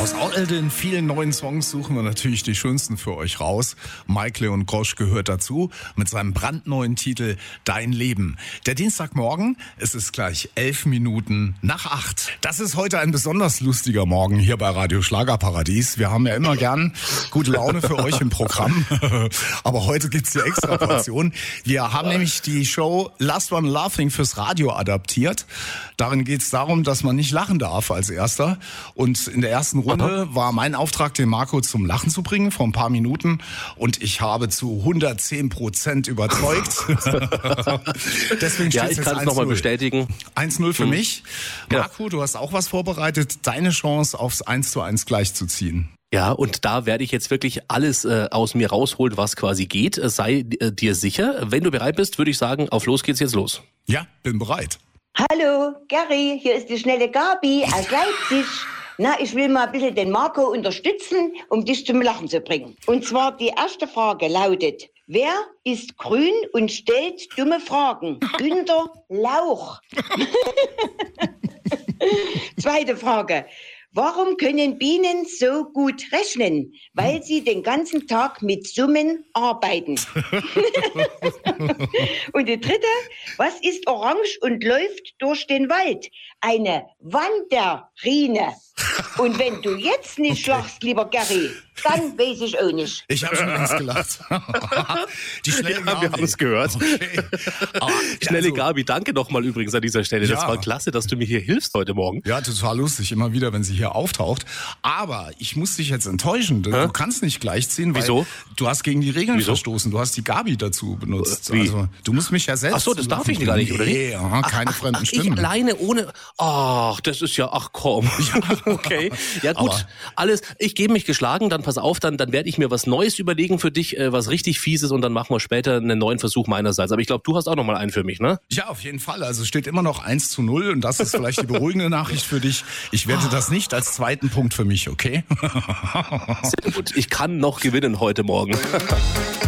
Aus all den vielen neuen Songs suchen wir natürlich die schönsten für euch raus. Mike Leon Grosch gehört dazu mit seinem brandneuen Titel Dein Leben. Der Dienstagmorgen, es ist gleich 7:11. Das ist heute ein besonders lustiger Morgen hier bei Radio Schlagerparadies. Wir haben ja immer gern gute Laune für euch im Programm. Aber heute gibt's die extra Portion. Wir haben nämlich die Show Last One Laughing fürs Radio adaptiert. Darin geht's darum, dass man nicht lachen darf als Erster. Und in der ersten Runde war mein Auftrag, den Marco zum Lachen zu bringen, vor ein paar Minuten. Und ich habe zu 110% überzeugt. Deswegen ja, ich kann es nochmal bestätigen. 1-0 für mich. Marco, du hast auch was vorbereitet. Deine Chance, aufs 1:1 gleichzuziehen. Ja, und da werde ich jetzt wirklich alles aus mir rausholen, was quasi geht. Sei dir sicher. Wenn du bereit bist, würde ich sagen, auf los geht's jetzt los. Ja, bin bereit. Hallo, Gary, hier ist die schnelle Gabi aus Leipzig. Na, ich will mal ein bisschen den Marco unterstützen, um dich zum Lachen zu bringen. Und zwar die erste Frage lautet: Wer ist grün und stellt dumme Fragen? Günter Lauch. Zweite Frage: Warum können Bienen so gut rechnen? Weil sie den ganzen Tag mit Summen arbeiten. Und die dritte: Was ist orange und läuft durch den Wald? Eine Wanderrine. Und wenn du jetzt nicht lachst, lieber Gary, dann weiß ich auch nicht. Ich habe schon längst gelacht. Die schnelle Gabi. Wir haben es gehört. Okay. Schnelle Gabi, danke nochmal übrigens an dieser Stelle. Das war klasse, dass du mir hier hilfst heute Morgen. Ja, total lustig, immer wieder, wenn sie hier auftaucht. Aber ich muss dich jetzt enttäuschen. Du kannst nicht gleichziehen, weil Wieso? Du hast gegen die Regeln verstoßen. Du hast die Gabi dazu benutzt. Wie? Also du musst mich ja selbst. Ach so, das darf ich gar nicht, oder? Nee, keine fremden Stimmen. Ich alleine ohne. Ach, das ist ja. Ach komm. Okay. Ja gut. Aber alles. Ich gebe mich geschlagen. Dann pass auf. Dann werde ich mir was Neues überlegen für dich, was richtig Fieses, und dann machen wir später einen neuen Versuch meinerseits. Aber ich glaube, du hast auch noch mal einen für mich, ne? Ja, auf jeden Fall. Also es steht immer noch 1:0 und das ist vielleicht die beruhigende Nachricht für dich. Ich werte das nicht als zweiten Punkt für mich, okay? Sehr gut. Ich kann noch gewinnen heute Morgen.